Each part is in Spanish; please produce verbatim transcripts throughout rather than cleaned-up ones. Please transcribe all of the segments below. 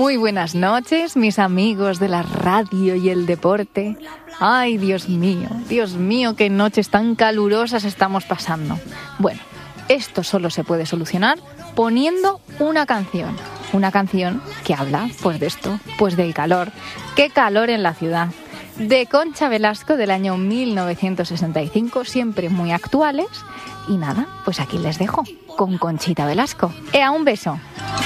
Muy buenas noches, mis amigos de la radio y el deporte. Ay, Dios mío, Dios mío, qué noches tan calurosas estamos pasando. Bueno, esto solo se puede solucionar poniendo una canción. Una canción que habla, pues de esto, pues del calor. ¡Qué calor en la ciudad! De Concha Velasco, del año mil novecientos sesenta y cinco, siempre muy actuales. Y nada, pues aquí les dejo, con Conchita Velasco. ¡Ea, un beso!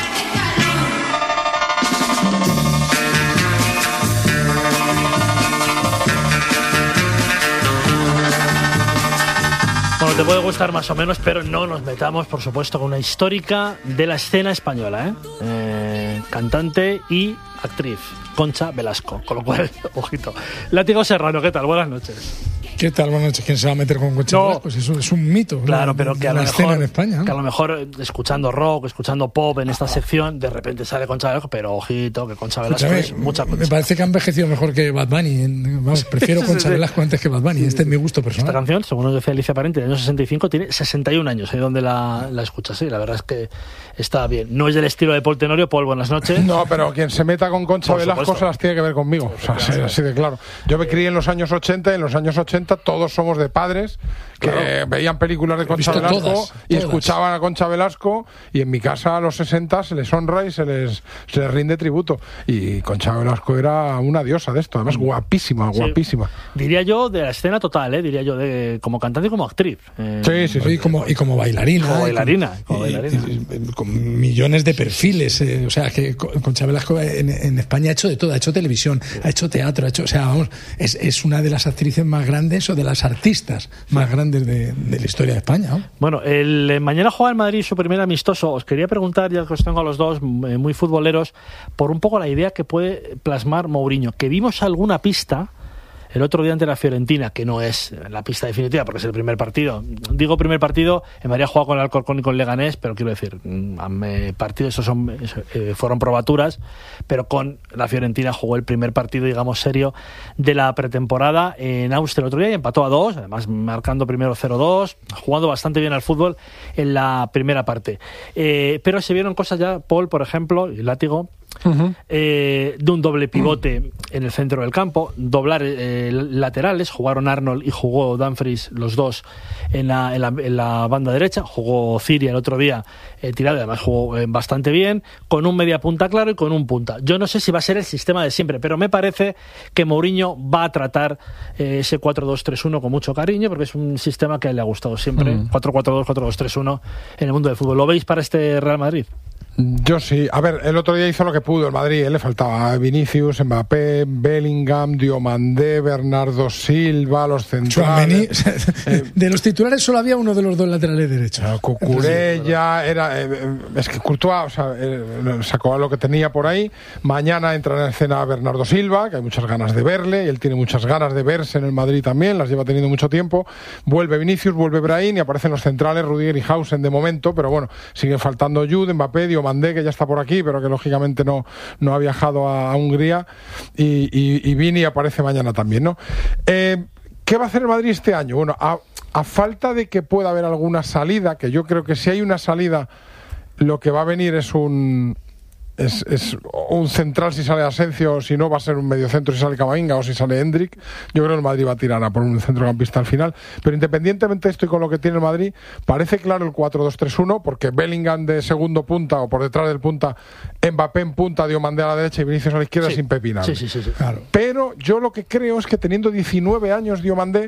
Bueno, te puede gustar más o menos, pero no nos metamos, por supuesto, con una histórica de la escena española, ¿eh? Eh, cantante y actriz, Concha Velasco. Con lo cual, ojito. Látigo Serrano, ¿qué tal? Buenas noches. ¿Qué tal? Buenas noches. ¿Quién se va a meter con Concha no. Velasco? Pues eso es un mito. Claro, la, pero que a, lo la mejor, escena en España, ¿no? que a lo mejor escuchando rock, escuchando pop en esta sección, de repente sale Concha Velasco, pero ojito, que Concha Velasco Escúchame, es mucha Concha. Me parece que ha envejecido mejor que Bad Bunny. Vamos, prefiero sí, Concha sí. Velasco antes que Bad Bunny. Este es mi gusto personal. Esta canción, según nos decía Alicia Parente, del año sesenta y cinco, tiene sesenta y un años, ahí donde la, la escuchas. Sí, la verdad es que está bien. No es del estilo de Paul Tenorio. Paul, buenas noches. No, pero quien se meta con Concha Por Velasco supuesto. se las tiene que ver conmigo. O sea, así, así de claro. Yo me crié en los años ochenta y en los años ochenta todos somos de padres que claro. veían películas de Concha Velasco todas, y todas. escuchaban a Concha Velasco, y en mi casa a los sesenta se les honra y se les, se les rinde tributo. Y Concha Velasco era una diosa de esto, además guapísima, Sí. guapísima. Diría yo de la escena total, ¿eh? Diría yo de como cantante y como actriz. Eh, Sí, sí, sí. Y como, y como bailarina. Como y bailarina, como y- bailarina. y- y- con millones de perfiles. eh, o sea, que Con- Concha Velasco en, en España ha hecho de todo. Ha hecho televisión, ha hecho teatro, ha hecho... O sea, vamos, es, es una de las actrices más grandes o de las artistas más grandes de, de la historia de España, ¿no? Bueno, el, eh, mañana juega el Madrid su primer amistoso. Os quería preguntar, ya que os tengo a los dos, eh, muy futboleros, por un poco la idea que puede plasmar Mourinho. Que vimos alguna pista el otro día ante la Fiorentina, que no es la pista definitiva porque es el primer partido. Digo primer partido, en Madrid ha jugado con el Alcorcón y con el Leganés, pero quiero decir, mm, partidos esos son, eh, fueron probaturas, pero con la Fiorentina jugó el primer partido, digamos, serio de la pretemporada en Austria el otro día y empató a dos, además marcando primero cero dos, jugando bastante bien al fútbol en la primera parte. Eh, pero se vieron cosas ya, Paul, por ejemplo, y Látigo, Uh-huh. Eh, de un doble pivote uh-huh. en el centro del campo, doblar eh, laterales, jugaron Arnold y jugó Dumfries, los dos en la, en la, en la banda derecha, jugó Ciria el otro día eh, tirado, además jugó eh, bastante bien, con un media punta claro y con un punta. Yo no sé si va a ser el sistema de siempre, pero me parece que Mourinho va a tratar eh, ese cuatro dos tres uno con mucho cariño, porque es un sistema que le ha gustado siempre, uh-huh. cuatro cuatro dos, cuatro dos tres uno en el mundo del fútbol. ¿Lo veis para este Real Madrid? Yo sí. A ver, el otro día hizo lo que pudo el Madrid. ¿eh? Le faltaba Vinicius, Mbappé, Bellingham, Diomandé, Bernardo Silva, los centrales. eh, de los titulares solo había uno de los dos laterales derechos. Cucurella, era, eh, es que Courtois, o sea, eh, sacó lo que tenía por ahí. Mañana entra en escena Bernardo Silva, que hay muchas ganas de verle, y él tiene muchas ganas de verse en el Madrid también, las lleva teniendo mucho tiempo. Vuelve Vinicius, vuelve Brahim y aparecen los centrales, Rudiger y Hausen de momento, pero bueno, siguen faltando Jude, Mbappé, Diomandé, Mandé, que ya está por aquí, pero que lógicamente no, no ha viajado a, a Hungría, y, y, y Vini aparece mañana también, ¿no? Eh, ¿Qué va a hacer el Madrid este año? Bueno, a, a falta de que pueda haber alguna salida, que yo creo que si hay una salida, lo que va a venir es un... Es, es un central si sale Asensio, si no va a ser un mediocentro si sale Camavinga o si sale Hendrik. Yo creo que el Madrid va a tirar a por un centrocampista al final, pero independientemente de esto y con lo que tiene el Madrid, parece claro el cuatro dos tres uno, porque Bellingham de segundo punta o por detrás del punta, Mbappé en punta, Diomandé a la derecha y Vinicius a la izquierda, sí. es impepinable. Sí, sí, sí, sí. Claro. Pero yo lo que creo es que teniendo diecinueve años Diomandé,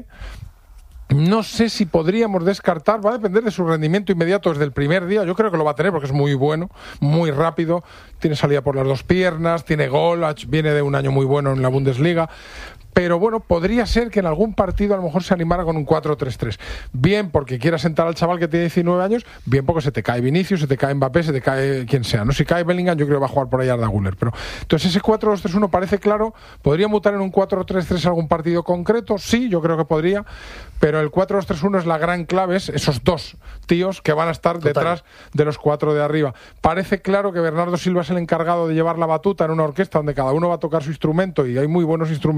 no sé si podríamos descartar, va a depender de su rendimiento inmediato desde el primer día. Yo creo que lo va a tener porque es muy bueno, muy rápido, tiene salida por las dos piernas, tiene gol, viene de un año muy bueno en la Bundesliga. Pero bueno, podría ser que en algún partido a lo mejor se animara con un cuatro tres tres. Bien porque quiera sentar al chaval que tiene diecinueve años, bien porque se te cae Vinicius, se te cae Mbappé, se te cae quien sea. No, si cae Bellingham, yo creo que va a jugar por ahí Arda Güler. Pero entonces ese cuatro dos tres uno parece claro. ¿Podría mutar en un cuatro tres tres algún partido concreto? Sí, yo creo que podría. Pero el cuatro dos tres uno es la gran clave, es esos dos tíos que van a estar Total. detrás de los cuatro de arriba. Parece claro que Bernardo Silva es el encargado de llevar la batuta en una orquesta donde cada uno va a tocar su instrumento y hay muy buenos instrumentistas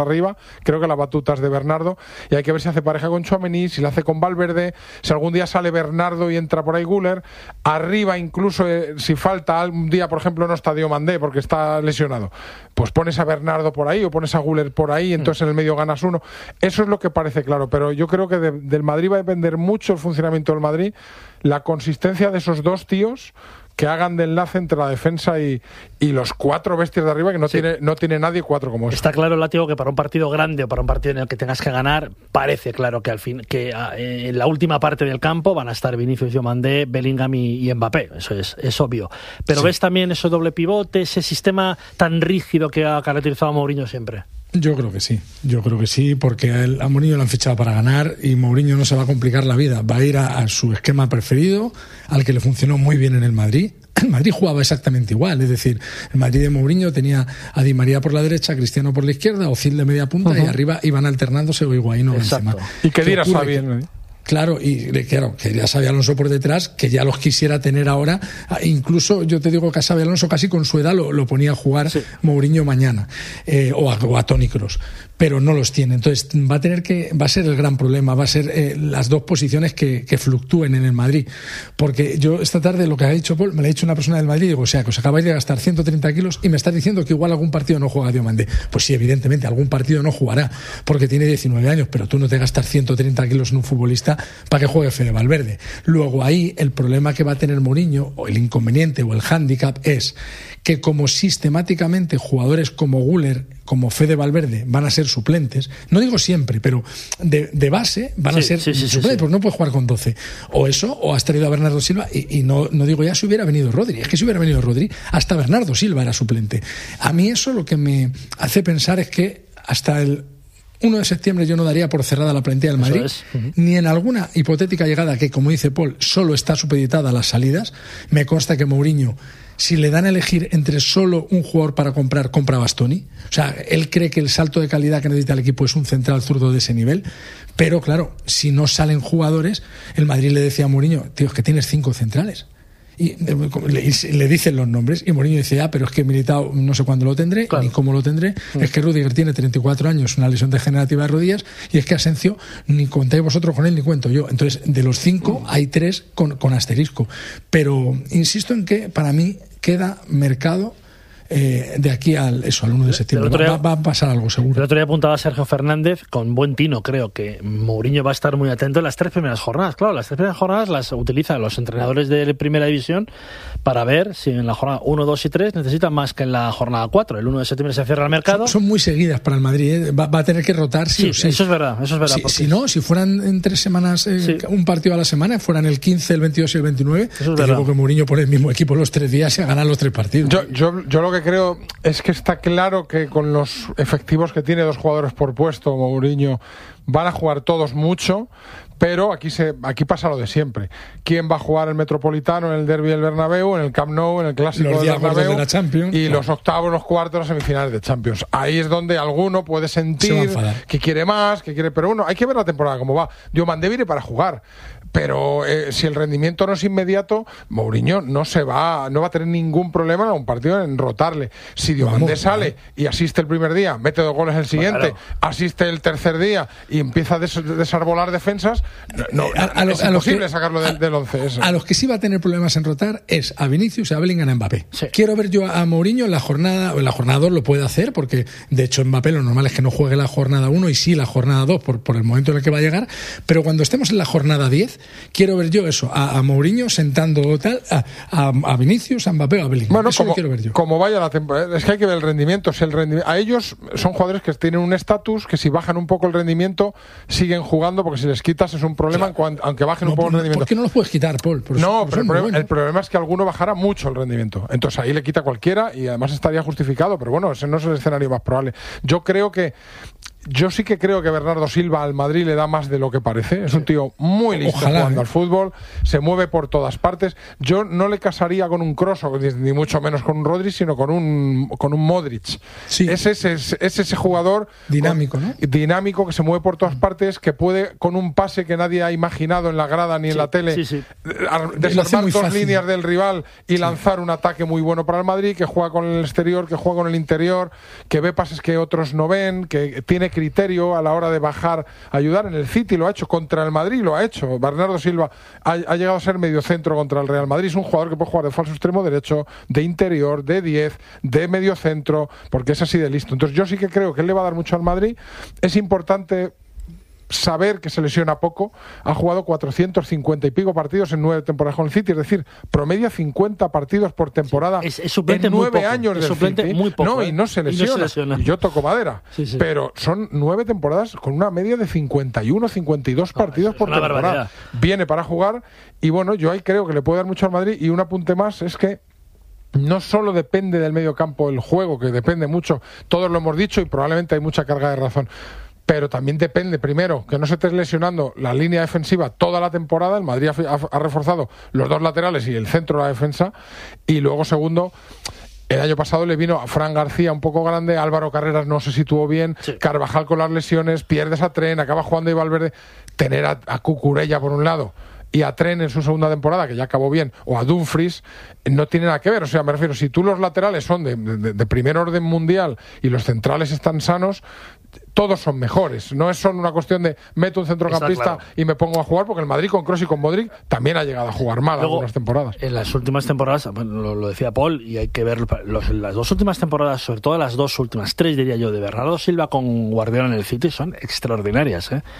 arriba. Creo que la batuta es de Bernardo y hay que ver si hace pareja con Tchouaméni, si la hace con Valverde, si algún día sale Bernardo y entra por ahí Güler. Arriba incluso, eh, si falta algún día, por ejemplo, no está Diomandé porque está lesionado, pues pones a Bernardo por ahí o pones a Güler por ahí, entonces en el medio ganas uno. Eso es lo que parece claro, pero yo creo que de, del Madrid va a depender mucho el funcionamiento del Madrid, la consistencia de esos dos tíos que hagan de enlace entre la defensa y, y los cuatro bestias de arriba, que no, sí. tiene, no tiene nadie cuatro como eso. Está claro, Látigo, que para un partido grande o para un partido en el que tengas que ganar, parece claro que al fin que eh, en la última parte del campo van a estar Vinicius, Diomandé, Bellingham y, y Mbappé. Eso es, es obvio. Pero sí. ¿Ves también ese doble pivote, ese sistema tan rígido que ha caracterizado a Mourinho siempre? Yo creo que sí, yo creo que sí, porque a, él, a Mourinho lo han fichado para ganar y Mourinho no se va a complicar la vida, va a ir a, a su esquema preferido, al que le funcionó muy bien en el Madrid. El Madrid jugaba exactamente igual, es decir, el Madrid de Mourinho tenía a Di María por la derecha, a Cristiano por la izquierda, Ozil de media punta, uh-huh. y arriba iban alternándose o Higuaín o Benzema. Y que Dira está bien, ¿eh? Claro, y claro, que ya Xabi Alonso por detrás, que ya los quisiera tener ahora, incluso yo te digo que a Xabi Alonso casi con su edad lo, lo ponía a jugar sí. Mourinho mañana, eh, o, a, o a Toni Kroos, pero no los tiene. Entonces va a tener que, va a ser el gran problema, va a ser eh, las dos posiciones que, que fluctúen en el Madrid, porque yo esta tarde lo que ha dicho Paul, me lo ha dicho una persona del Madrid, digo, o sea, que os acabáis de gastar ciento treinta kilos y me estás diciendo que igual algún partido no juega Diomandé. Pues sí, evidentemente, algún partido no jugará, porque tiene diecinueve años, pero tú no te gastas ciento treinta kilos en un futbolista para que juegue Fede Valverde. Luego ahí el problema que va a tener Mourinho, o el inconveniente o el hándicap, es que como sistemáticamente jugadores como Güler, como Fede Valverde van a ser suplentes, no digo siempre, pero de, de base van sí, a ser sí, sí, suplentes, sí, sí. Porque no puedes jugar con doce. O eso, o has traído a Bernardo Silva, y, y no, no digo ya si hubiera venido Rodri, es que si hubiera venido Rodri, hasta Bernardo Silva era suplente. A mí eso lo que me hace pensar es que hasta el uno de septiembre yo no daría por cerrada la plantilla del Madrid, es. uh-huh. ni en alguna hipotética llegada que, como dice Paul, solo está supeditada a las salidas. Me consta que Mourinho, si le dan a elegir entre solo un jugador para comprar, compra Bastoni. O sea, él cree que el salto de calidad que necesita el equipo es un central zurdo de ese nivel. Pero claro, si no salen jugadores, el Madrid le decía a Mourinho, tío, es que tienes cinco centrales. Y le dicen los nombres y Mourinho dice, ah, pero es que Militao no sé cuándo lo tendré, claro. ni cómo lo tendré, mm. es que Rüdiger tiene treinta y cuatro años, una lesión degenerativa de rodillas, y es que Asencio, ni contáis vosotros con él ni cuento yo. Entonces, de los cinco mm. hay tres con, con asterisco, pero insisto en que para mí queda mercado Eh, de aquí al eso al uno de septiembre. Va, va, va a pasar algo seguro. El otro día apuntaba Sergio Fernández con buen tino, creo que Mourinho va a estar muy atento en las tres primeras jornadas. Claro, las tres primeras jornadas las utilizan los entrenadores de primera división para ver si en la jornada uno, dos y tres necesitan más que en la jornada cuatro. El uno de septiembre se cierra el mercado. Son, son muy seguidas para el Madrid, ¿eh? va, va a tener que rotar sí, sí o sí. Eso es verdad, eso es verdad. Si, si no, si fueran en tres semanas eh, sí. un partido a la semana, fueran el quince, el veintidós y el veintinueve, eso es te digo que Mourinho pone el mismo equipo los tres días y a ganar los tres partidos. Yo, yo, yo lo que creo es que está claro que con los efectivos que tiene, dos jugadores por puesto, Mourinho, van a jugar todos mucho, pero aquí se aquí pasa lo de siempre. ¿Quién va a jugar el Metropolitano, en el Derby del Bernabéu, en el Camp Nou, en el Clásico del Bernabéu de la Champions, y claro. los octavos, los cuartos, las semifinales de Champions? Ahí es donde alguno puede sentir que quiere más, que quiere, pero bueno, hay que ver la temporada cómo va. Diomandé viene para jugar, pero eh, si el rendimiento no es inmediato, Mourinho no se va, no va a tener ningún problema en un partido en rotarle. Si Diomandé sale claro. y asiste el primer día, mete dos goles el siguiente, claro. asiste el tercer día y empieza a des- desarbolar defensas, no, a, a lo, es a imposible que, sacarlo del, del once. Eso. A, a los que sí va a tener problemas en rotar es a Vinicius, a Bellingham, a Mbappé. Sí. Quiero ver yo a Mourinho en la jornada, en la jornada dos lo puede hacer, porque de hecho Mbappé lo normal es que no juegue la jornada uno y sí la jornada dos por, por el momento en el que va a llegar, pero cuando estemos en la jornada diez, quiero ver yo eso, a, a Mourinho sentando tal, a, a, a Vinicius, a Mbappé o a Bellingham. Bueno, eso como, lo quiero ver yo. Como vaya la temporada, es que hay que ver el rendimiento, si el rendimiento. A ellos son jugadores que tienen un estatus que si bajan un poco el rendimiento siguen jugando, porque si les quitas es un problema, claro. cuando, aunque bajen no, un poco el rendimiento. ¿Por qué no los puedes quitar, Paul? Por no, eso, pero el problema, el problema es que alguno bajará mucho el rendimiento. Entonces ahí le quita cualquiera y además estaría justificado, pero bueno, ese no es el escenario más probable. Yo creo que yo sí que creo que Bernardo Silva al Madrid le da más de lo que parece. Es un tío muy listo Ojalá, jugando ¿eh? al fútbol, se mueve por todas partes. Yo no le casaría con un Kroos, ni mucho menos con un Rodri, sino con un, con un Modric. Sí. Es, ese, es, es ese jugador dinámico, con, ¿no? Dinámico, que se mueve por todas partes, que puede, con un pase que nadie ha imaginado en la grada ni sí, en la tele, sí, sí. desarmar dos fácil. líneas del rival y sí. lanzar un ataque muy bueno para el Madrid, que juega con el exterior, que juega con el interior, que ve pases que otros no ven, que tiene criterio a la hora de bajar, ayudar. En el City lo ha hecho, contra el Madrid lo ha hecho. Bernardo Silva ha, ha llegado a ser mediocentro contra el Real Madrid. Es un jugador que puede jugar de falso extremo derecho, de interior, de diez, de mediocentro, porque es así de listo. Entonces yo sí que creo que él le va a dar mucho al Madrid. Es importante saber que se lesiona poco. Ha jugado cuatrocientos cincuenta y pico partidos en nueve temporadas con el City, es decir, promedia cincuenta partidos por temporada. Sí, es, es suplente en muy nueve poco, años es del suplente City. muy poco, no, ¿eh? y no se Y no se lesiona. lesiona. Y yo toco madera. Sí, sí. Pero son nueve temporadas con una media de cincuenta y uno, cincuenta y dos No, partidos es por una temporada. barbaridad. Viene para jugar y bueno, yo ahí creo que le puede dar mucho al Madrid. Y un apunte más es que no solo depende del medio campo el juego, que depende mucho, todos lo hemos dicho y probablemente hay mucha carga de razón, pero también depende, primero, que no se esté lesionando la línea defensiva toda la temporada. El Madrid ha, ha reforzado los dos laterales y el centro de la defensa. Y luego, segundo, el año pasado le vino a Fran García un poco grande, Álvaro Carreras no se situó bien, sí. Carvajal con las lesiones, pierdes a Tren, acaba jugando y Valverde. Tener a, a Cucurella por un lado y a Tren en su segunda temporada, que ya acabó bien, o a Dumfries, no tiene nada que ver. O sea, me refiero, si tú los laterales son de, de, de primer orden mundial y los centrales están sanos, todos son mejores. No es solo una cuestión de meto un centrocampista claro. y me pongo a jugar, porque el Madrid con Kroos y con Modric también ha llegado a jugar mal Luego, algunas temporadas. En las últimas temporadas, bueno, lo, lo decía Paul, y hay que ver los, las dos últimas temporadas, sobre todo las dos últimas, tres diría yo, de Bernardo Silva con Guardiola en el City, son extraordinarias, ¿eh?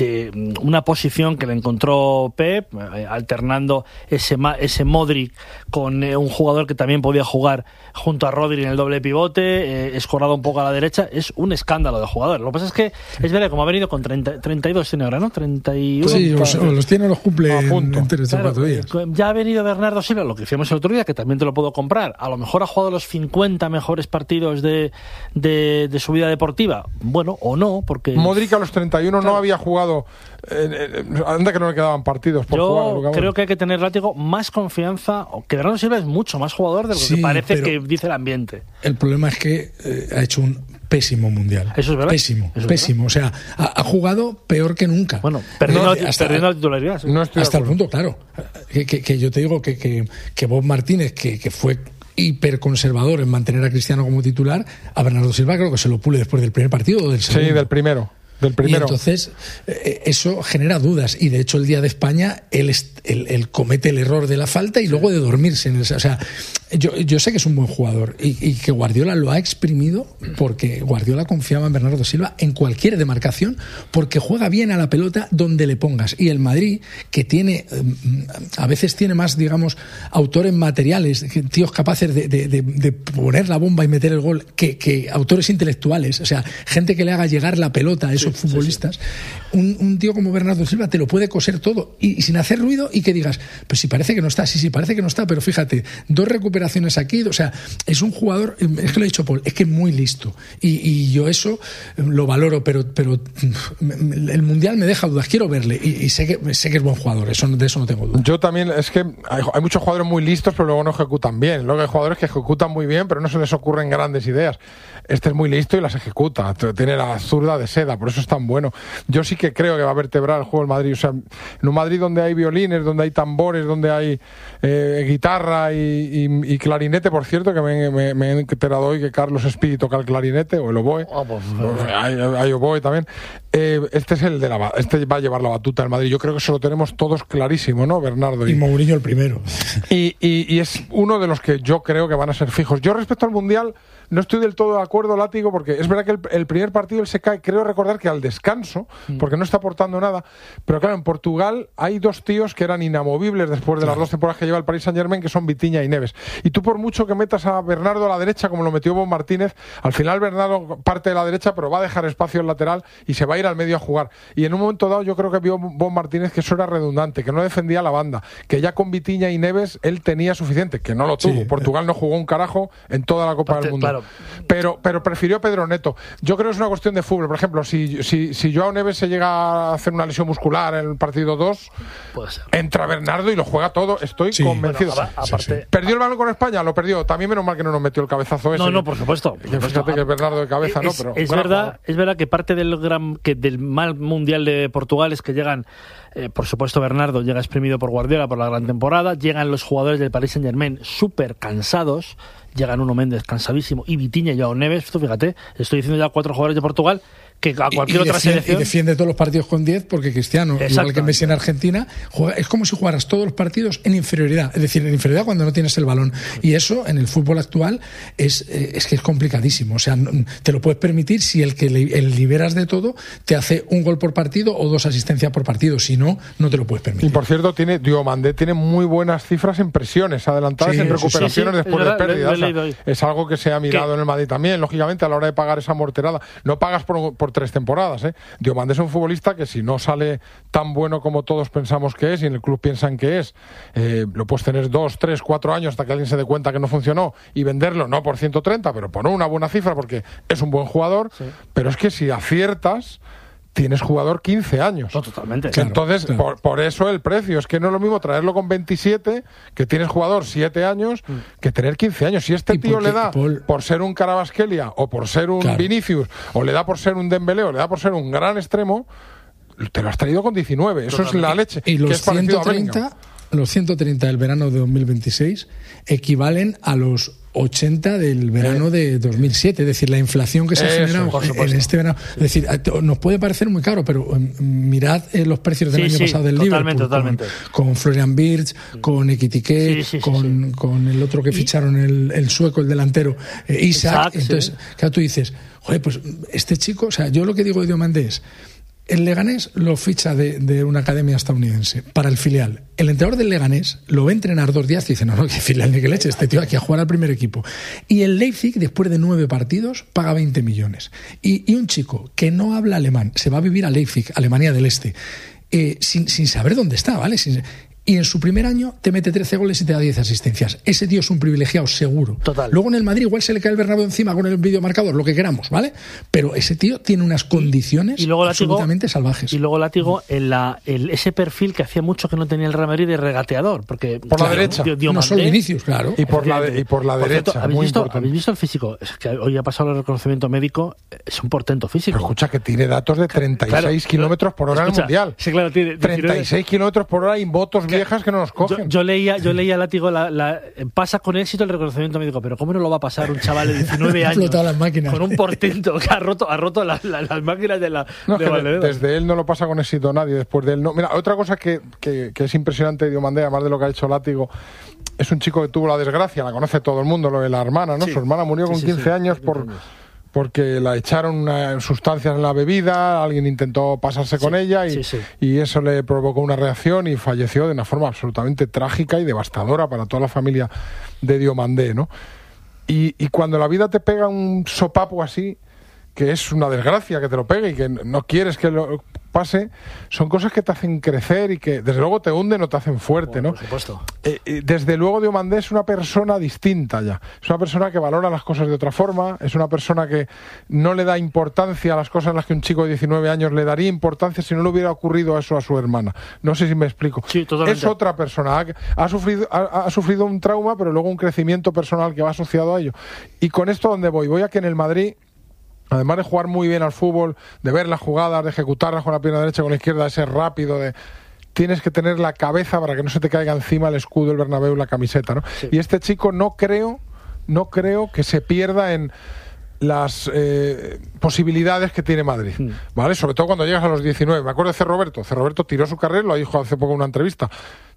De una posición que le encontró Pep, eh, alternando ese, ese Modric con eh, un jugador que también podía jugar junto a Rodri en el doble pivote, eh, escorado un poco a la derecha. Es un escándalo de jugador. Lo que pasa es que es verdad, como ha venido con treinta, treinta y dos tiene ahora, ¿no? treinta y uno. Sí, los, los tiene o los cumple en, en tres o claro, cuatro días. Ya ha venido Bernardo Silva, lo que hicimos el otro día, que también te lo puedo comprar. A lo mejor ha jugado los cincuenta mejores partidos de, de, de su vida deportiva. Bueno, o no, porque... Modric a los treinta y uno claro. no había jugado... Eh, eh, anda que no le quedaban partidos por Yo jugar. Yo creo que hay que tener, látigo, más confianza, que Bernardo Silva es mucho más jugador de lo sí, que parece que dice el ambiente. El problema es que eh, ha hecho un pésimo mundial. Eso es verdad. Pésimo, Eso es pésimo. verdad. O sea, ha, ha jugado peor que nunca. Bueno, perdiendo, no, hasta, perdiendo la titularidad. Sí. No hasta el punto, claro. Que, que, que yo te digo que, que, que Bob Martínez, que, que fue hiperconservador en mantener a Cristiano como titular, a Bernardo Silva creo que se lo pule después del primer partido o del segundo. Sí, del primero. Del primero. Y entonces eh, eso genera dudas, y de hecho el día de España él, él, él comete el error de la falta y sí. luego de dormirse en el, o sea, yo, yo sé que es un buen jugador y, y que Guardiola lo ha exprimido porque Guardiola confiaba en Bernardo Silva en cualquier demarcación, porque juega bien a la pelota donde le pongas. Y el Madrid, que tiene a veces tiene más, digamos, autores materiales, tíos capaces de, de, de, de poner la bomba y meter el gol, que, que autores intelectuales, o sea, gente que le haga llegar la pelota a esos sí, futbolistas. Sí, sí. Un, un tío como Bernardo Silva te lo puede coser todo y, y sin hacer ruido, y que digas, pues si parece que no está, sí, sí, parece que no está, pero fíjate, dos recuperaciones aquí, o sea, es un jugador, es que lo he dicho Paul, es que es muy listo, y, y yo eso lo valoro, pero, pero el Mundial me deja dudas, quiero verle, y, y sé, que, sé que es buen jugador, eso, de eso no tengo duda. Yo también, es que hay, hay muchos jugadores muy listos, pero luego no ejecutan bien. Luego hay jugadores que ejecutan muy bien, pero no se les ocurren grandes ideas. Este es muy listo y las ejecuta, tiene la zurda de seda, por eso es tan bueno. Yo sí que creo que va a vertebrar el juego del Madrid. O sea, en un Madrid donde hay violines, donde hay tambores, donde hay eh, guitarra y, y, y clarinete, por cierto, que me, me, me he enterado hoy que Carlos Espí toca el clarinete o el oboe. Oh, pues, pues, hay, hay oboe también. Eh, este es el de la, este va a llevar la batuta del Madrid. Yo creo que eso lo tenemos todos clarísimo, ¿no, Bernardo? Y, y Mourinho el primero. Y, y, y es uno de los que yo creo que van a ser fijos. Yo respecto al Mundial no estoy del todo de acuerdo, Látigo, porque es verdad que el, el primer partido él se cae, creo recordar que que al descanso, porque no está aportando nada. Pero claro, en Portugal hay dos tíos que eran inamovibles después de las dos temporadas que lleva el Paris Saint-Germain, que son Vitinha y Neves. Y tú, por mucho que metas a Bernardo a la derecha, como lo metió Bob Martínez, al final Bernardo parte de la derecha, pero va a dejar espacio en lateral y se va a ir al medio a jugar. Y en un momento dado yo creo que vio Bob Martínez que eso era redundante, que no defendía la banda, que ya con Vitinha y Neves él tenía suficiente, que no lo tuvo. Sí. Portugal no jugó un carajo en toda la Copa Parte, del Mundo. Claro. Pero, pero prefirió a Pedro Neto. Yo creo que es una cuestión de fútbol. Por ejemplo, si, si, si Joao Neves se llega a hacer una lesión muscular en el partido dos, entra Bernardo y lo juega todo. Estoy sí. convencido. Bueno, aparte, sí, sí. ¿Perdió el balón con España? Lo perdió. También menos mal que no nos metió el cabezazo ese. No, no, por supuesto. Por Fíjate supuesto. que es Bernardo de cabeza, es, ¿no? Pero es, verdad, es verdad que parte del gran que del mal mundial de Portugal es que llegan, eh, por supuesto, Bernardo llega exprimido por Guardiola por la gran temporada. Llegan los jugadores del Paris Saint-Germain súper cansados. Llegan Nuno Méndez cansadísimo y Vitinha y Joao Neves. Tú fíjate, estoy diciendo ya cuatro jugadores de Portugal que a cualquier y, y otra defiende, selección... Y defiende todos los partidos con diez porque Cristiano, igual que Messi en Argentina, juega, es como si jugaras todos los partidos en inferioridad. Es decir, en inferioridad cuando no tienes el balón. Y eso, en el fútbol actual, es, es que es complicadísimo. O sea, te lo puedes permitir si el que le, el liberas de todo te hace un gol por partido o dos asistencias por partido. Si no, no te lo puedes permitir. Y por cierto, tiene Diomandé tiene muy buenas cifras en presiones adelantadas, sí, en recuperaciones sí, sí, después de pérdidas. Le, le, le, le, es algo que se ha mirado ¿Qué? en el Madrid también, lógicamente, a la hora de pagar esa morterada. No pagas por, por tres temporadas, ¿eh? Diomandé es un futbolista que si no sale tan bueno como todos pensamos que es y en el club piensan que es, eh, lo puedes tener dos, tres, cuatro años hasta que alguien se dé cuenta que no funcionó y venderlo, no por ciento treinta, pero por una buena cifra porque es un buen jugador, sí. Pero es que si aciertas tienes jugador quince años. No, totalmente. Claro, Entonces, claro. Por, por eso el precio. Es que no es lo mismo traerlo con veintisiete, que tienes jugador siete años, mm. que tener quince años. Si este tío le da Paul... por ser un Carabasquelia, o por ser un claro. Vinicius, o le da por ser un Dembélé, o le da por ser un gran extremo, te lo has traído con diecinueve. Eso totalmente. Es la leche. Y los ciento treinta, los ciento treinta del verano de dos mil veintiséis equivalen a los ochenta del verano de dos mil siete, es decir, la inflación que se ha generado en este verano. Es decir, nos puede parecer muy caro, pero um, mirad eh, los precios del sí, año sí, pasado del totalmente, Liverpool, totalmente. Con, con Florian Wirtz, sí. con Ekitike, sí, sí, con, sí, sí. con el otro que ficharon, el, el sueco, el delantero, eh, Isaac. Isaac. Entonces, sí. claro, tú dices, joder, pues este chico, o sea, yo lo que digo de Diomandé es, el Leganés lo ficha de, de una academia estadounidense para el filial. El entrenador del Leganés lo ve entrenar dos días y dice, no, no, que filial ni que leche, este tío aquí a jugar al primer equipo. Y el Leipzig, después de nueve partidos, paga veinte millones. Y, y un chico que no habla alemán se va a vivir a Leipzig, Alemania del Este, eh, sin, sin saber dónde está, ¿vale? Sin, y en su primer año te mete trece goles y te da diez asistencias. Ese tío es un privilegiado seguro. Total. Luego en el Madrid igual se le cae el Bernabéu encima con el videomarcador, lo que queramos, ¿vale? Pero ese tío tiene unas condiciones y, y luego absolutamente látigo, salvajes. Y luego látigo en la, el, ese perfil que hacía mucho que no tenía el Real Madrid de regateador. Porque, por claro, la derecha. Dio, dio no solo Vinicius, claro. Y por la, de, y por la por derecha. Cierto, ¿habéis, visto, ¿Habéis visto el físico? Es que hoy ha pasado el reconocimiento médico. Es un portento físico. Pero escucha que tiene datos de treinta y seis claro, kilómetros por hora escucha, en el Mundial. Sí, claro, tiene treinta y seis kilómetros por hora y motos viejas que no nos cogen. Yo, yo leía, yo leía látigo, la, la, pasa con éxito el reconocimiento médico, pero ¿cómo no lo va a pasar un chaval de diecinueve años las máquinas. con un portento que ha roto, ha roto la, la, las máquinas de la no, de que Valladolid? Desde él no lo pasa con éxito nadie, después de él no. Mira, otra cosa que, que, que es impresionante de Diomandé, además de lo que ha hecho Látigo, es un chico que tuvo la desgracia, la conoce todo el mundo, lo de la hermana, ¿no? Sí. Su hermana murió con sí, sí, quince sí, años por... porque la echaron una, sustancias en la bebida, alguien intentó pasarse sí, con ella y, sí, sí. y eso le provocó una reacción y falleció de una forma absolutamente trágica y devastadora para toda la familia de Diomandé, ¿no? Y, y cuando la vida te pega un sopapo así, que es una desgracia que te lo pegue y que no quieres que lo pase, son cosas que te hacen crecer y que desde luego te hunden o te hacen fuerte, bueno, ¿no? Por supuesto. Eh, desde luego Diomandé es una persona distinta ya, es una persona que valora las cosas de otra forma, es una persona que no le da importancia a las cosas en las que un chico de diecinueve años le daría importancia si no le hubiera ocurrido eso a su hermana. No sé si me explico. Sí, totalmente. Es otra persona, ha sufrido, ha, ha sufrido un trauma, pero luego un crecimiento personal que va asociado a ello. Y con esto, ¿dónde voy? Voy a que en el Madrid, además de jugar muy bien al fútbol, de ver las jugadas, de ejecutarlas con la pierna derecha, con la izquierda, de ser rápido, de... tienes que tener la cabeza para que no se te caiga encima el escudo, el Bernabéu, la camiseta, ¿no? Sí. Y este chico no creo, no creo que se pierda en las eh, posibilidades que tiene Madrid, mm. ¿vale? Sobre todo cuando llegas a los diecinueve. Me acuerdo de C. Roberto. C. Roberto tiró su carrera, lo dijo hace poco en una entrevista.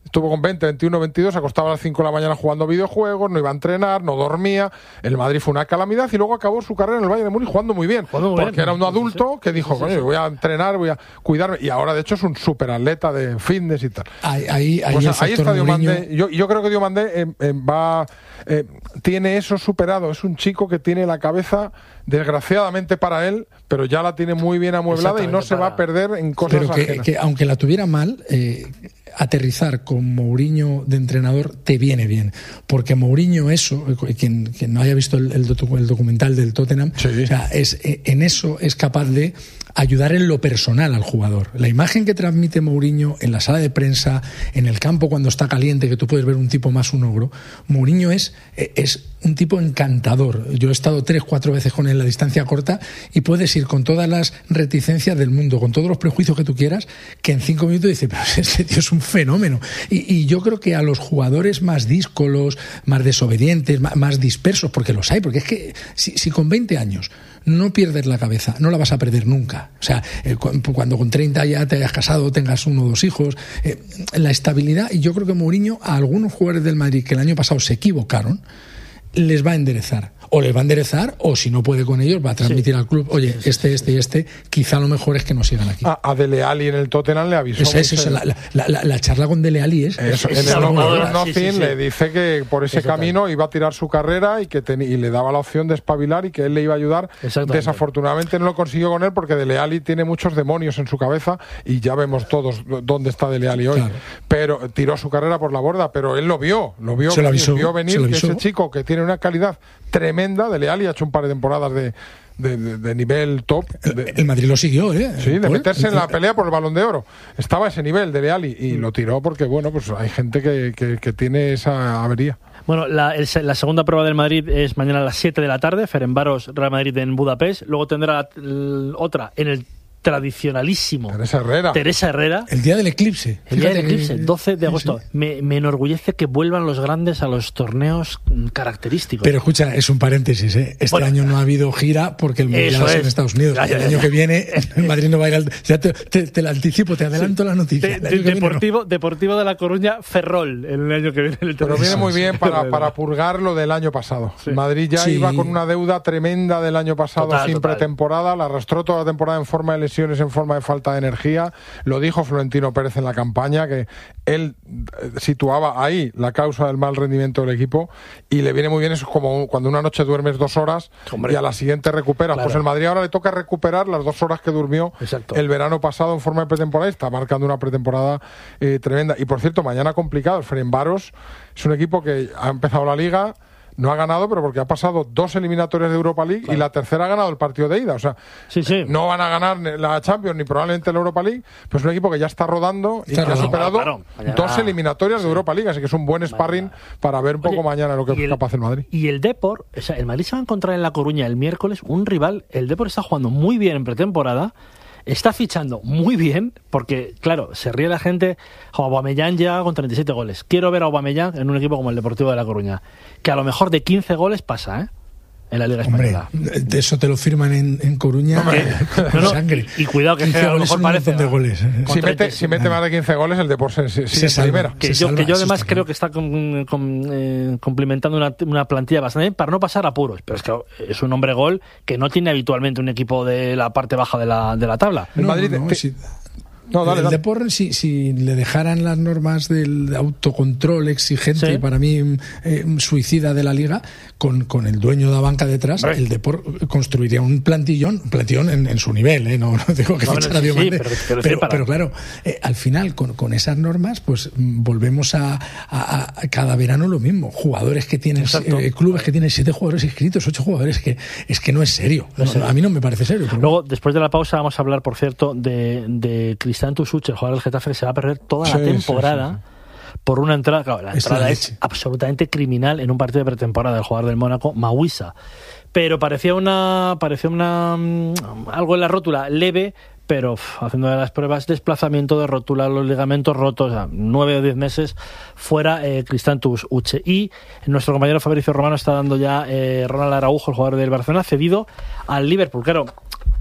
estuvo con veinte, veintiuno, veintidós, se acostaba a las cinco de la mañana jugando videojuegos, no iba a entrenar, no dormía. El Madrid fue una calamidad y luego acabó su carrera en el Bayern de Múnich jugando muy bien. Jugando muy porque bien. era un adulto Sí, sí. que dijo, Sí, sí, coño, sí. voy a entrenar, voy a cuidarme. Y ahora, de hecho, es un superatleta de fitness y tal. Ahí, ahí, ahí Pues el ahí factor está Mourinho. Diomandé. Yo, yo creo que Diomandé eh, eh, va, eh, tiene eso superado. Es un chico que tiene la cabeza, desgraciadamente para él, pero ya la tiene muy bien amueblada y no Exactamente, se va a para- perder en cosas Pero que, ajenas. que aunque la tuviera mal, eh, aterrizar con Mourinho de entrenador te viene bien, porque Mourinho eso, eh, quien, quien no haya visto el, el, docu- el documental del Tottenham, Sí. o sea, es, eh, en eso es capaz de ayudar en lo personal al jugador. La imagen que transmite Mourinho en la sala de prensa, en el campo cuando está caliente, que tú puedes ver un tipo más un ogro, Mourinho es, eh, es un tipo encantador. Yo he estado tres, cuatro veces con él en la distancia corta y puedes ir con todas las reticencias del mundo, con todos los prejuicios que tú quieras, que en cinco minutos dices, pero este tío es un fenómeno. Y, y yo creo que a los jugadores más díscolos, más desobedientes, más, más dispersos, porque los hay, porque es que si, si con veinte años no pierdes la cabeza, no la vas a perder nunca. O sea, eh, cu- cuando con treinta ya te hayas casado, tengas uno o dos hijos, eh, la estabilidad, y yo creo que Mourinho a algunos jugadores del Madrid que el año pasado se equivocaron, les va a enderezar. O les va a enderezar, o si no puede con ellos, va a transmitir Sí. al club, oye, este, este y este, quizá lo mejor es que no sigan aquí. A, a Dele Alli en el Tottenham le avisó. Esa es, muy esa, serio. la, la, la, la charla con Dele Alli es... Eso, Es en el abrumadora, London sí, sí, Nothing sí. le dice que por ese Eso camino iba a tirar su carrera y que ten- y le daba la opción de espabilar y que él le iba a ayudar. Exactamente. Desafortunadamente no lo consiguió con él porque Dele Alli tiene muchos demonios en su cabeza y ya vemos todos dónde está Dele Alli hoy. Claro. Pero tiró su carrera por la borda, pero él lo vio, lo vio, Se lo venir, avisó, vio venir se lo que avisó. ese chico que tiene una calidad tremenda, Dele Alli ha hecho un par de temporadas de, de, de- de nivel top. de- El, el Madrid lo siguió, ¿eh? Sí, de Paul. meterse en la pelea por el Balón de Oro. Estaba a ese nivel de Leali y Mm. lo tiró porque, bueno, pues hay gente que, que, que tiene esa avería. Bueno, la, el- la segunda prueba del Madrid es mañana a las siete de la tarde, Ferencváros, Real Madrid en Budapest. Luego tendrá l- otra en el tradicionalísimo Teresa Herrera. Teresa Herrera. El día del eclipse. El día del Fíjate que- eclipse, doce de sí, agosto. sí. Me, me enorgullece que vuelvan los grandes a los torneos mm, característicos. Pero escucha, es un paréntesis, ¿eh? Este Bueno, año no ha habido gira porque el Mundial eso es en es. Estados Unidos. Ya, ya, el ya, año ya. que viene el Madrid no va a ir al... Ya te, te, te lo anticipo, te adelanto la noticia. De- El de- año que viene no. Deportivo, Deportivo de La Coruña, Ferrol, el año que viene. El Pero viene torneo. muy bien para, Sí. para purgar lo del año pasado. Sí. Madrid ya Sí. iba con una deuda tremenda del año pasado Total, sin total. pretemporada, la arrastró toda la temporada en forma de lesiones, en forma de falta de energía. Lo dijo Florentino Pérez en la campaña, que él eh, situaba ahí la causa del mal rendimiento del equipo y le viene muy bien. Eso es como cuando una noche duermes dos horas Hombre. y a la siguiente recuperas. Claro. Pues el Madrid ahora le toca recuperar las dos horas que durmió Exacto. el verano pasado en forma de pretemporada y está marcando una pretemporada eh, tremenda. Y por cierto, mañana complicado, el Ferencváros es un equipo que ha empezado la liga, no ha ganado, pero porque ha pasado dos eliminatorias de Europa League y la tercera ha ganado el partido de ida. O sea, Sí, sí. no van a ganar la Champions ni probablemente la Europa League, pero es un equipo que ya está rodando y Está que ha rodando. superado Claro, claro. Mañana- dos eliminatorias de Europa League, así que es un buen sparring para ver un poco Oye, mañana lo que y es capaz el Madrid. Y el Depor, o sea, el Madrid se va a encontrar en La Coruña el miércoles un rival. El Depor está jugando muy bien en pretemporada, está fichando muy bien, porque, claro, se ríe la gente. Aubameyang llega con treinta y siete goles. Quiero ver a Aubameyang en un equipo como el Deportivo de La Coruña, que a lo mejor de quince goles pasa, ¿eh? En la Liga Hombre, Española. de eso te lo firman en, en Coruña con No, no, sangre. y- y cuidado que quince a lo goles mejor son un parece, montón de ¿no? goles. ¿eh? Con Si mete, treinta, si mete más de quince goles, el Depor se, se, Se sigue en salva. primera. Que Se yo, salva, que yo eso además está creo claro. que está com- com- eh, complementando una, una plantilla bastante bien para no pasar apuros. Pero es que es un hombre gol que no tiene habitualmente un equipo de la parte baja de la, de la tabla. El No, Madrid no, te- sí. No, dale, el dale. deporte, si, si le dejaran las normas del autocontrol exigente, Sí. y para mí eh, suicida de la liga, con, con el dueño de la banca detrás, Hombre. el deporte construiría un plantillón, un plantillón en, en su nivel, ¿eh? no, no digo que No, fichar no, a sí, sí, Diomande, pero- pero pero, sí, para- pero claro, eh, al final, con, con esas normas, pues mm, volvemos a, a- a cada verano lo mismo. Jugadores que tienen, Exacto. eh, clubes que tienen siete jugadores inscritos, ocho jugadores, que es que no es serio. No es No, serio. a mí no me parece serio. pero Luego, después de la pausa, vamos a hablar, por cierto, de, de Cristian Tusuch, el jugador del Getafe, que se va a perder toda Sí, la sí, temporada sí, por una entrada. Claro, la Es entrada la es leche. absolutamente criminal en un partido de pretemporada del jugador del Mónaco, Mawisa. Pero parecía una, parecía una mm, algo en la rótula leve, pero uf, haciendo de las pruebas, desplazamiento de rótula, los ligamentos rotos, o sea, nueve o diez meses fuera eh, Cristian Tusuch. Y nuestro compañero Fabricio Romano está dando ya eh, Ronald Araujo, el jugador del Barcelona, cedido al Liverpool. Claro,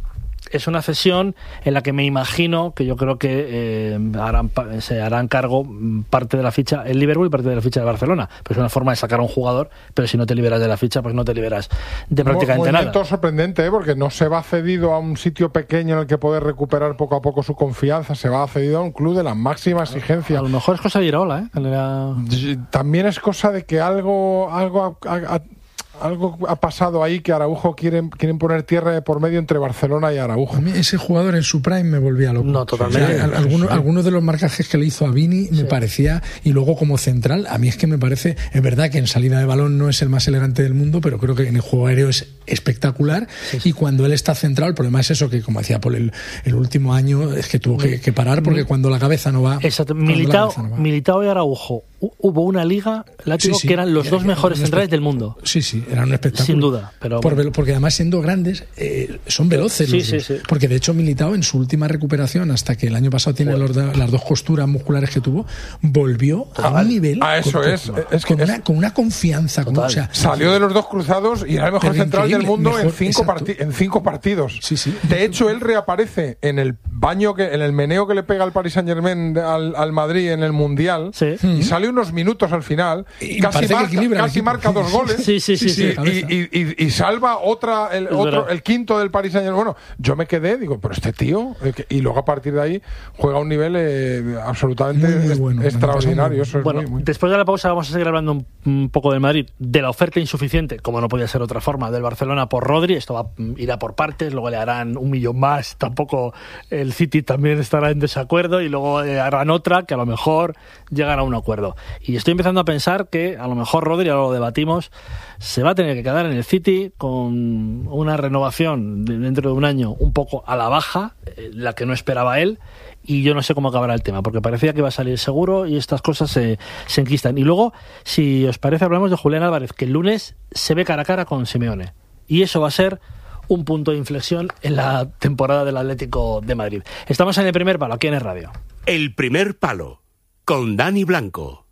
es una cesión en la que me imagino que yo creo que eh, harán, se harán cargo parte de la ficha el Liverpool y parte de la ficha de Barcelona. Pues es una forma de sacar a un jugador, pero si no te liberas de la ficha, pues no te liberas de prácticamente Mo- nada. Movimiento sorprendente, ¿eh? Porque no se va cedido a un sitio pequeño en el que poder recuperar poco a poco su confianza, se va cedido a un club de la máxima exigencia. A lo mejor es cosa de Iraola, ¿eh? Que le da... También es cosa de que algo, algo ha, ha, algo ha pasado ahí, que Araujo quieren, quieren poner tierra de por medio entre Barcelona y Araujo. A mí ese jugador en su prime me volvía loco. No, totalmente. O sea, algunos, sí. algunos de los marcajes que le hizo a Vini me sí. parecía, y luego como central, a mí es que me parece, es verdad que en salida de balón no es el más elegante del mundo, pero creo que en el juego aéreo es espectacular, sí, sí. y cuando él está centrado, el problema es eso, que como decía Paul, el, el último año es que tuvo que, que parar, porque cuando la cabeza no va... Exacto, Militao, no va. Militao y Araujo, hubo una liga, látigo, sí, sí. que eran los dos mejores centrales del mundo. Sí, sí, eran un espectáculo. Sin duda. Pero Por, bueno. Porque además, siendo grandes, eh, son veloces. Sí, los sí, dos. sí. Porque de hecho Militao en su última recuperación, hasta que el año pasado tiene bueno. los, las dos costuras musculares que tuvo, volvió a un nivel ah, eso con, es, es que con, una, con una confianza. Con, o sea, salió de los dos cruzados y era el mejor central del mundo mejor, en, cinco parti- en cinco partidos. Sí, sí. De hecho, él reaparece en el baño, que en el meneo que le pega al Paris Saint-Germain al, al Madrid en el Mundial, sí. y sale unos minutos al final, y casi marca, casi marca dos goles, sí, sí, sí, sí, y, y, y, y, y salva otra el, otro, el quinto del Paris Saint-Germain. Bueno, yo me quedé, digo, pero este tío, y luego a partir de ahí juega a un nivel eh, absolutamente muy, muy bueno, extraordinario. Eso es bueno, muy, muy... después de la pausa vamos a seguir hablando un, un poco del Madrid, de la oferta insuficiente, como no podía ser otra forma, del Barcelona por Rodri. Esto va, irá por partes, luego le harán un millón más, tampoco el City también estará en desacuerdo, y luego eh, harán otra que a lo mejor llegará a un acuerdo. Y estoy empezando a pensar que a lo mejor Rodri, ahora lo debatimos, se va a tener que quedar en el City con una renovación de dentro de un año un poco a la baja, eh, la que no esperaba él, y yo no sé cómo acabará el tema, porque parecía que iba a salir seguro y estas cosas se, se enquistan. Y luego, si os parece, hablamos de Julián Álvarez, que el lunes se ve cara a cara con Simeone, y eso va a ser un punto de inflexión en la temporada del Atlético de Madrid. Estamos en El Primer Palo, aquí en el Radio. El Primer Palo, con Dani Blanco.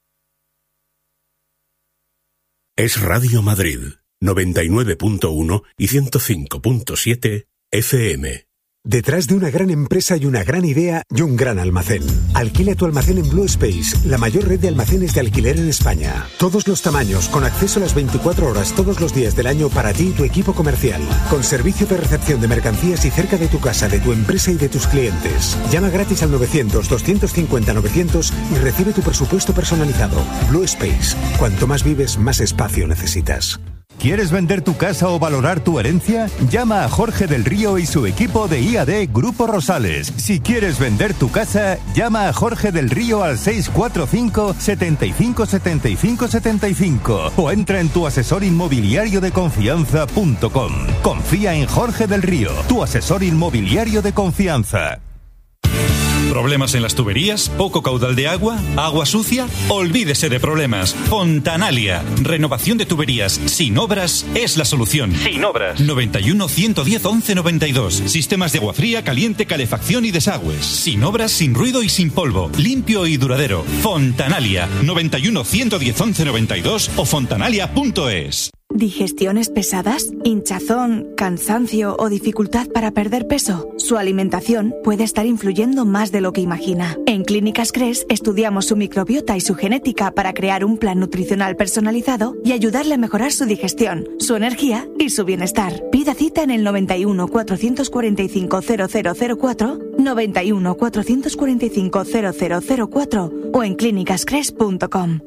Es Radio Madrid, noventa y nueve punto uno y ciento cinco punto siete F M. Detrás de una gran empresa hay una gran idea y un gran almacén. Alquila tu almacén en Blue Space, la mayor red de almacenes de alquiler en España. Todos los tamaños, con acceso a las veinticuatro horas todos los días del año para ti y tu equipo comercial. Con servicio de recepción de mercancías y cerca de tu casa, de tu empresa y de tus clientes. Llama gratis al novecientos, doscientos cincuenta, novecientos y recibe tu presupuesto personalizado. Blue Space. Cuanto más vives, más espacio necesitas. ¿Quieres vender tu casa o valorar tu herencia? Llama a Jorge del Río y su equipo de I A D Grupo Rosales. Si quieres vender tu casa, llama a Jorge del Río al seis cuatro cinco, setenta y cinco, setenta y cinco, setenta y cinco o entra en tu asesor inmobiliario de confianza punto com. Confía en Jorge del Río, tu asesor inmobiliario de confianza. ¿Problemas en las tuberías? ¿Poco caudal de agua? ¿Agua sucia? Olvídese de problemas. Fontanalia. Renovación de tuberías sin obras es la solución. Sin obras. noventa y uno, ciento diez, once noventa y dos. Sistemas de agua fría, caliente, calefacción y desagües. Sin obras, sin ruido y sin polvo. Limpio y duradero. Fontanalia. noventa y uno, ciento diez, once noventa y dos o fontanalia punto es. ¿Digestiones pesadas? ¿Hinchazón, cansancio o dificultad para perder peso? Su alimentación puede estar influyendo más de lo que imagina. En Clínicas Cres estudiamos su microbiota y su genética para crear un plan nutricional personalizado y ayudarle a mejorar su digestión, su energía y su bienestar. Pida cita en el noventa y uno, cuatrocientos cuarenta y cinco, cero cero cero cuatro, noventa y uno, cuatrocientos cuarenta y cinco, cero cero cero cuatro o en clínicas cres punto com.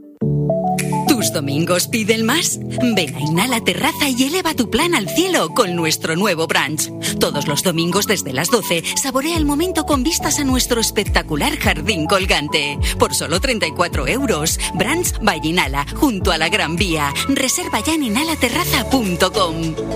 ¿Tus domingos piden más? Ven a Inhala Terraza y eleva tu plan al cielo con nuestro nuevo brunch. Todos los domingos desde las doce, saborea el momento con vistas a nuestro espectacular jardín colgante. Por solo treinta y cuatro euros. Brunch by Inhala, junto a la Gran Vía. Reserva ya en inhala terraza punto com.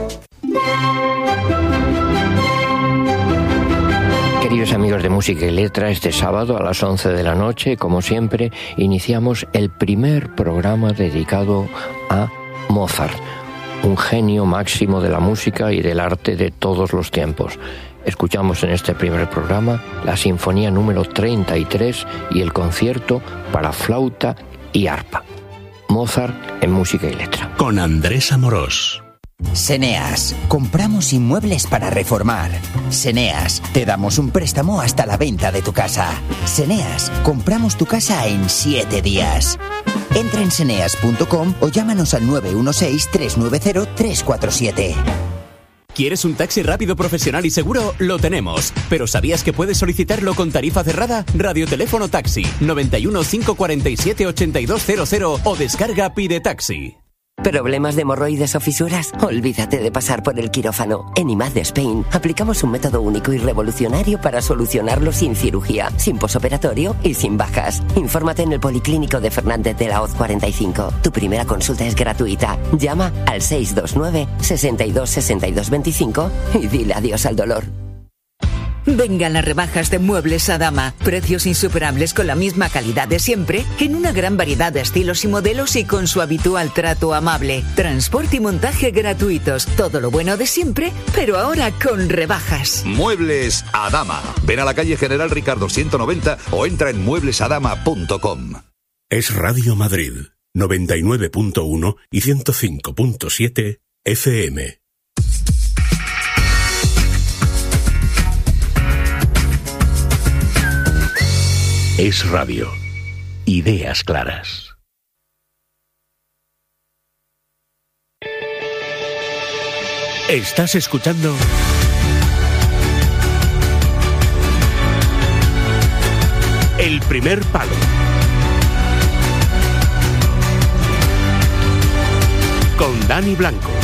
Queridos amigos de Música y Letra, este sábado a las once de la noche, como siempre, iniciamos el primer programa dedicado a Mozart, un genio máximo de la música y del arte de todos los tiempos. Escuchamos en este primer programa la Sinfonía número treinta y tres y el concierto para flauta y arpa. Mozart en Música y Letra. Con Andrés Amorós. Seneas, compramos inmuebles para reformar. Seneas, te damos un préstamo hasta la venta de tu casa. Seneas, compramos tu casa en siete días. Entra en seneas punto com o llámanos al nueve uno seis, tres nueve cero, tres cuatro siete. ¿Quieres un taxi rápido, profesional y seguro? Lo tenemos. ¿Pero sabías que puedes solicitarlo con tarifa cerrada? Radioteléfono Taxi, noventa y uno, cinco cuarenta y siete, ochenta y dos cero cero o descarga Pide Taxi. ¿Problemas de hemorroides o fisuras? Olvídate de pasar por el quirófano. En I M A D de Spain aplicamos un método único y revolucionario para solucionarlo sin cirugía, sin posoperatorio y sin bajas. Infórmate en el Policlínico de Fernández de la Hoz cuarenta y cinco. Tu primera consulta es gratuita. Llama al seis dos nueve, sesenta y dos, sesenta y dos veinticinco y dile adiós al dolor. Vengan las rebajas de Muebles Adama. Precios insuperables con la misma calidad de siempre, en una gran variedad de estilos y modelos y con su habitual trato amable. Transporte y montaje gratuitos. Todo lo bueno de siempre, pero ahora con rebajas. Muebles Adama. Ven a la calle General Ricardo ciento noventa o entra en muebles adama punto com. Es Radio Madrid, noventa y nueve punto uno y ciento cinco punto siete F M. Es Radio. Ideas claras. Estás escuchando El Primer Palo con Dani Blanco.